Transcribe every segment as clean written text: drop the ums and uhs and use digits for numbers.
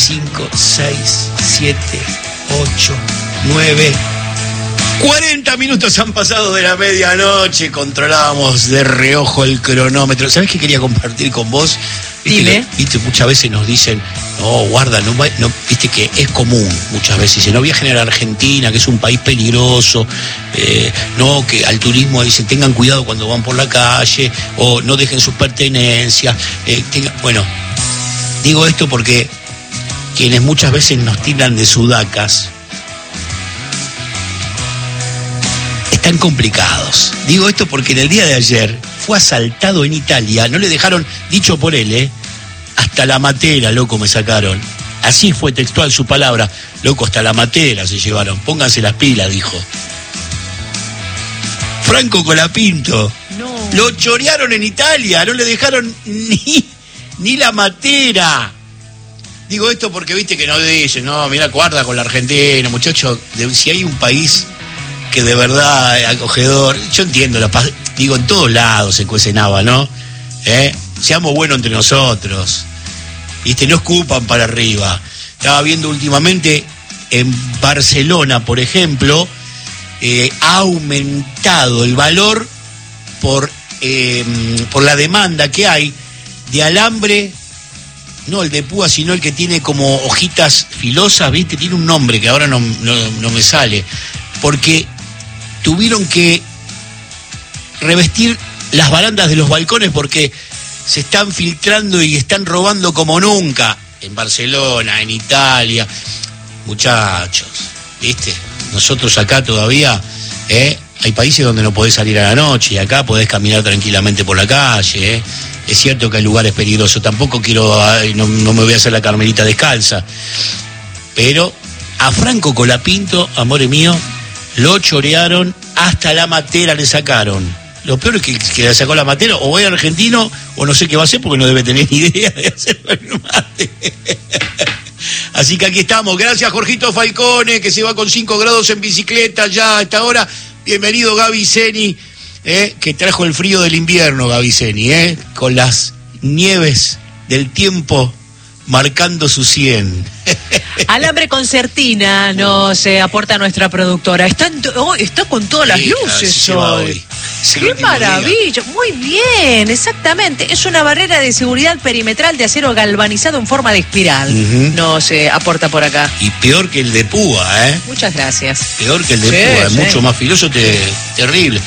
5, 6, 7, 8, 9... 40 minutos han pasado de la medianoche, controlábamos de reojo el cronómetro. ¿Sabés qué quería compartir con vos? Viste, muchas veces nos dicen, no, guarda, no, viste que es común muchas veces, dicen, no viajen a la Argentina, que es un país peligroso, no, que al turismo dicen, tengan cuidado cuando van por la calle, o no dejen sus pertenencias. Bueno, digo esto porque quienes muchas veces nos tildan de sudacas, están complicados. Digo esto porque en el día de ayer fue asaltado en Italia, no le dejaron, dicho por él, hasta la matera, loco, me sacaron. Así fue textual su palabra, loco, hasta la matera se llevaron, pónganse las pilas, dijo. Franco Colapinto, no. Lo chorearon en Italia, no le dejaron ni la matera. Digo esto porque viste que no dicen, no, mira, guarda con la Argentina, muchachos, si hay un país que de verdad es acogedor, yo entiendo, digo, en todos lados se cuecen habas, ¿no? Seamos buenos entre nosotros, ¿viste? No escupan para arriba. Estaba viendo últimamente en Barcelona, por ejemplo, ha aumentado el valor por la demanda que hay de alambre, no el de púa, sino el que tiene como hojitas filosas, ¿viste? Tiene un nombre que ahora no me sale, porque tuvieron que revestir las barandas de los balcones porque se están filtrando y están robando como nunca en Barcelona, en Italia. Muchachos, ¿viste? Nosotros acá todavía, hay países donde no podés salir a la noche y acá podés caminar tranquilamente por la calle, Es cierto que hay lugares peligrosos, tampoco no me voy a hacer la Carmelita descalza, pero a Franco Colapinto, amore mío, lo chorearon, hasta la matera le sacaron. Lo peor es que le sacó la matera, o es argentino, o no sé qué va a hacer, porque no debe tener ni idea de hacer el mate. Así que aquí estamos. Gracias, Jorgito Falcone, que se va con 5 grados en bicicleta ya a esta hora. Bienvenido, Gaby Zeni, que trajo el frío del invierno, Gaby Zeni, con las nieves del tiempo marcando su 100. Alambre concertina nos aporta nuestra productora. Está con todas las luces hoy. ¡Qué maravilla! Muy bien, exactamente. Es una barrera de seguridad perimetral de acero galvanizado en forma de espiral. Nos aporta por acá. Y peor que el de púa, Muchas gracias. Peor que el de púa, es mucho más filoso, terrible.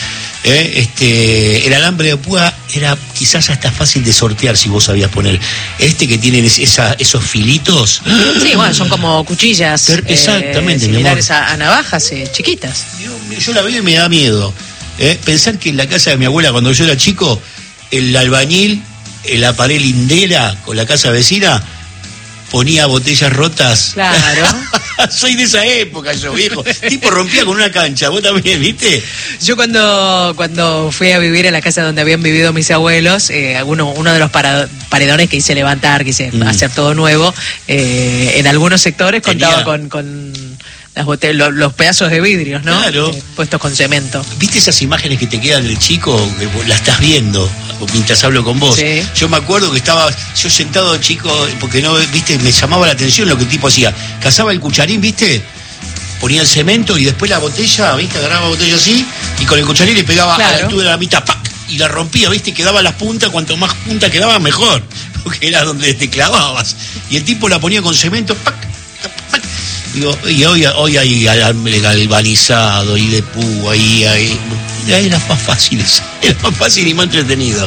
El alambre de púa era quizás hasta fácil de sortear si vos sabías poner. Que tienen esos filitos. Sí, bueno, son como cuchillas. Exactamente, similares a navajas chiquitas. Yo la veo y me da miedo. Pensar que en la casa de mi abuela, cuando yo era chico, el albañil, la pared lindera con la casa vecina, ponía botellas rotas. Claro. Soy de esa época yo, viejo. Tipo rompía con una cancha. ¿Vos también, viste? Yo cuando fui a vivir en la casa donde habían vivido mis abuelos, uno de los paredones que hice levantar, que hice hacer todo nuevo, en algunos sectores contaba con los pedazos de vidrios, ¿no? Claro. Puestos con cemento. ¿Viste esas imágenes que te quedan del chico? Que la estás viendo mientras hablo con vos. Sí. Yo me acuerdo que estaba yo sentado chico, porque no, viste, me llamaba la atención lo que el tipo hacía. Cazaba el cucharín, viste, ponía el cemento y después la botella, viste, agarraba la botella así y con el cucharín le pegaba a la altura de la mitad, ¡pac! Y la rompía, viste, quedaba las puntas, cuanto más punta quedaba mejor, porque era donde te clavabas. Y el tipo la ponía con cemento, ¡pac! Digo, y hoy hay alambre galvanizado y de púa y era más fácil, y más entretenido.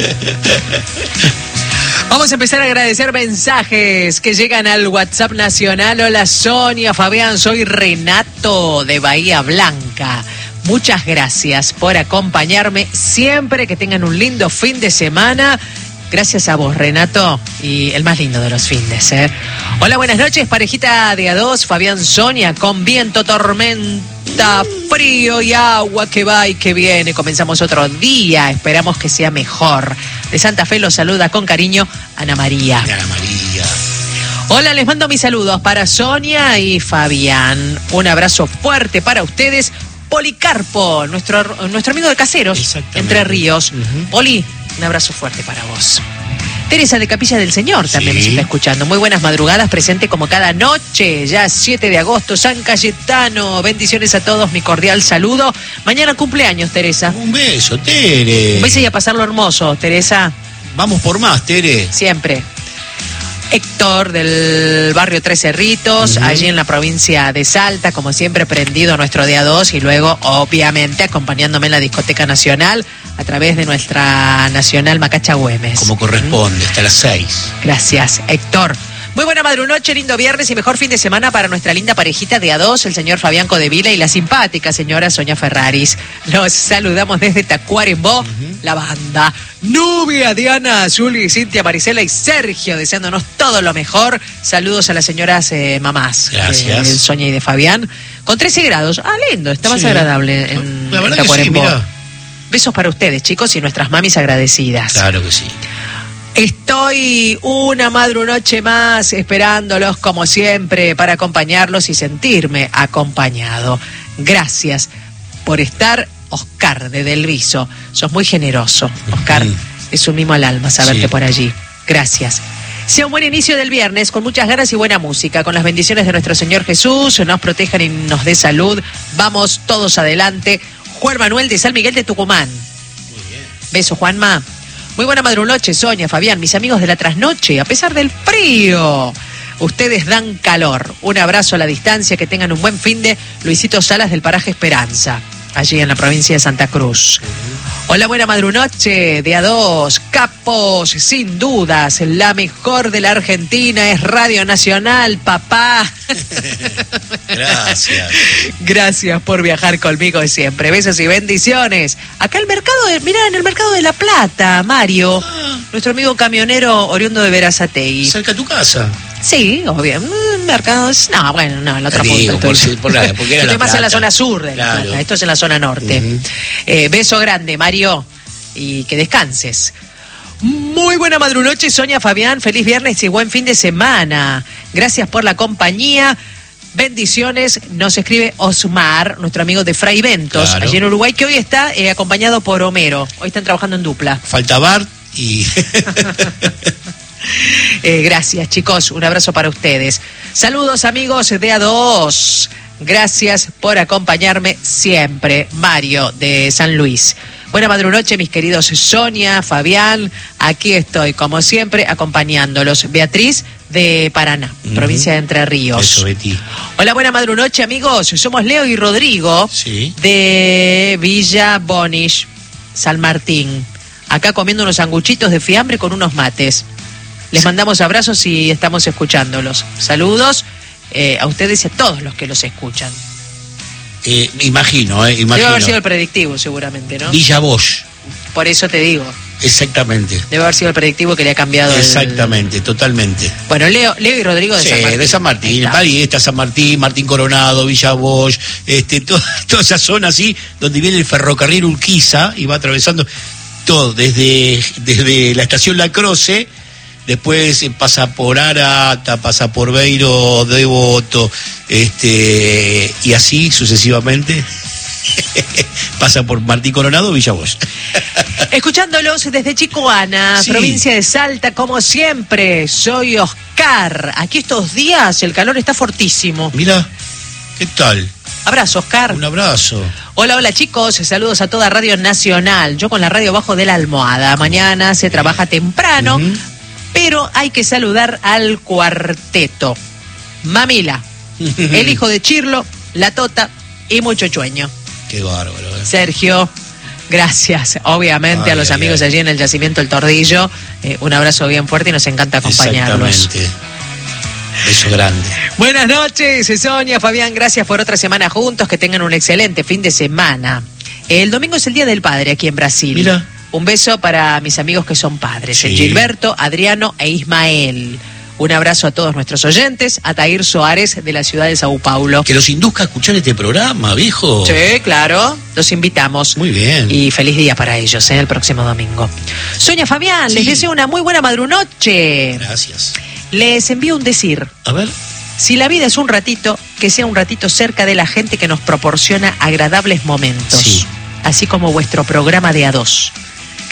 Vamos a empezar a agradecer mensajes que llegan al WhatsApp nacional. Hola Sonia, Fabián, soy Renato de Bahía Blanca. Muchas gracias por acompañarme siempre, que tengan un lindo fin de semana. Gracias a vos, Renato, y el más lindo de los fines, Hola, buenas noches, parejita de A2, Fabián, Sonia, con viento, tormenta, frío y agua que va y que viene. Comenzamos otro día, esperamos que sea mejor. De Santa Fe los saluda con cariño Ana María. Ana María. Hola, les mando mis saludos para Sonia y Fabián. Un abrazo fuerte para ustedes. Policarpo, nuestro amigo de Caseros, Entre Ríos. Poli, un abrazo fuerte para vos. Teresa de Capilla del Señor también nos está escuchando. Muy buenas madrugadas, presente como cada noche. Ya 7 de agosto, San Cayetano. Bendiciones a todos, mi cordial saludo. Mañana cumpleaños, Teresa. Un beso, Tere. Un beso y a pasarlo hermoso, Teresa. Vamos por más, Tere. Siempre. Héctor del barrio Tres Cerritos, allí en la provincia de Salta, como siempre prendido a nuestro día 2 y luego obviamente acompañándome en la discoteca nacional a través de nuestra nacional Macacha Güemes. Como corresponde, hasta las 6. Gracias, Héctor. Muy buena madrunoche, lindo viernes y mejor fin de semana para nuestra linda parejita de A2, el señor Fabián Codevila y la simpática señora Sonia Ferraris. Los saludamos desde Tacuarembó, la banda Nubia, Diana, Juli, Cintia, Marisela y Sergio, deseándonos todo lo mejor. Saludos a las señoras mamás. Gracias. De Sonia y de Fabián. Con 13 grados. Ah, lindo, está más agradable en Tacuarembó. Que sí, besos para ustedes, chicos, y nuestras mamis agradecidas. Claro que sí. Estoy una madrunoche más esperándolos como siempre para acompañarlos y sentirme acompañado. Gracias por estar, Oscar de Del Viso. Sos muy generoso, Oscar. Es un mimo al alma saberte por allí. Gracias. Sea un buen inicio del viernes, con muchas ganas y buena música, con las bendiciones de nuestro Señor Jesús, nos protejan y nos dé salud. Vamos todos adelante. Juan Manuel de San Miguel de Tucumán. Muy bien. Beso, Juanma. Muy buena madrunoche, Sonia, Fabián, mis amigos de la trasnoche, a pesar del frío. Ustedes dan calor. Un abrazo a la distancia, que tengan un buen fin de Luisito Salas del paraje Esperanza, allí en la provincia de Santa Cruz. Hola, buena madrunoche de A2, capos, sin dudas, la mejor de la Argentina es Radio Nacional, papá. Gracias. Gracias por viajar conmigo siempre. Besos y bendiciones. Acá el mercado, mirá, en el mercado de La Plata, Mario, nuestro amigo camionero oriundo de Verazategui. ¿Cerca de tu casa? Sí, obvio. Mercados. No, bueno, no, en la otra punta. Porque era estoy más en la zona sur de La Plata. Esto es en la zona norte. Beso grande, Mario, y que descanses. Muy buena madrunoche, Sonia, Fabián. Feliz viernes y buen fin de semana. Gracias por la compañía. Bendiciones. Nos escribe Osmar, nuestro amigo de Fray Ventos, allí en Uruguay, que hoy está acompañado por Homero. Hoy están trabajando en dupla. Falta Bart y... Gracias, chicos. Un abrazo para ustedes. Saludos, amigos de A2. Gracias por acompañarme siempre. Mario de San Luis. Buena madrunoche, mis queridos Sonia, Fabián. Aquí estoy, como siempre, acompañándolos. Beatriz de Paraná, provincia de Entre Ríos. Eso, Betty. Hola, buena madrunoche, amigos. Somos Leo y Rodrigo de Villa Bonish, San Martín. Acá comiendo unos sanguchitos de fiambre con unos mates. Les mandamos abrazos y estamos escuchándolos. Saludos a ustedes y a todos los que los escuchan. Imagino. Debe haber sido el predictivo, seguramente, ¿no? Villa Bosch. Por eso te digo. Exactamente. Debe haber sido el predictivo que le ha cambiado. Exactamente, totalmente. Bueno, Leo y Rodrigo de San Martín. De San Martín. Marieta, San Martín, Martín Coronado, Villa Bosch, toda esa zona así, donde viene el ferrocarril Urquiza y va atravesando todo, desde la estación La Croce. Después pasa por Arata, pasa por Beiro, Devoto, y así sucesivamente. Pasa por Martín Coronado, Villa Bosch. Escuchándolos desde Chicoana, provincia de Salta, como siempre. Soy Oscar. Aquí estos días el calor está fortísimo. Mira, ¿qué tal? Abrazo, Oscar. Un abrazo. Hola chicos, saludos a toda Radio Nacional. Yo con la radio bajo de la almohada. Mañana se trabaja temprano. Pero hay que saludar al cuarteto. Mamila, el hijo de Chirlo, la Tota y Mucho Chueño. Qué bárbaro. Sergio, gracias. Obviamente a los amigos allí en el Yacimiento El Tordillo. Un abrazo bien fuerte y nos encanta acompañarlos. Exactamente. Beso grande. Buenas noches, Sonia, Fabián. Gracias por otra semana juntos. Que tengan un excelente fin de semana. El domingo es el Día del Padre aquí en Brasil. Mira. Un beso para mis amigos que son padres, Gilberto, Adriano e Ismael. Un abrazo a todos nuestros oyentes, a Tair Soares de la ciudad de Sao Paulo. Que los induzca a escuchar este programa, viejo. Sí, claro, los invitamos. Muy bien. Y feliz día para ellos, el próximo domingo. Sonia, Fabián, les deseo una muy buena madrunoche. Gracias. Les envío un decir. A ver. Si la vida es un ratito, que sea un ratito cerca de la gente que nos proporciona agradables momentos. Así como vuestro programa de A2.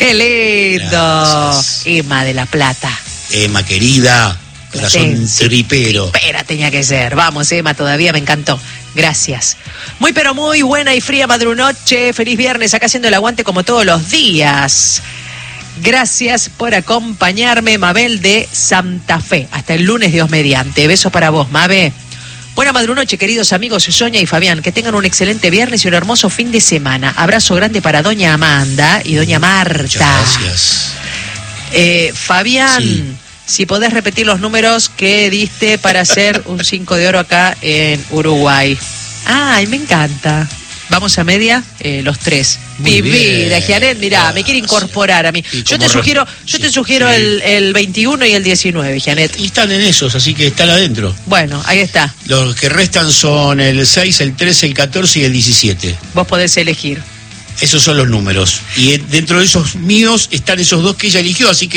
¡Qué lindo! Gracias. Emma de La Plata. Emma, querida, corazón tripero. Tripera tenía que ser. Vamos, Emma, todavía me encantó. Gracias. Muy pero muy buena y fría madrunoche. Feliz viernes, acá haciendo el aguante como todos los días. Gracias por acompañarme, Mabel de Santa Fe. Hasta el lunes, Dios mediante. Besos para vos, Mabe. Buena madrunoche, queridos amigos Sonia y Fabián. Que tengan un excelente viernes y un hermoso fin de semana. Abrazo grande para doña Amanda y doña Marta. Muchas gracias. Fabián, Sí. si podés repetir los números que diste para hacer un 5 de oro acá en Uruguay. Ay, me encanta. Vamos a media, los tres. Muy Mi bien. vida, Gianet, mirá, me quiere incorporar a mí. Y Yo como te sugiero sí. el 21 y el 19, Gianet. Y están en esos, así que están adentro. Bueno, ahí está. Los que restan son el 6, el 13, el 14 y el 17. Vos podés elegir. Esos son los números. Y dentro de esos míos están esos dos que ella eligió, así que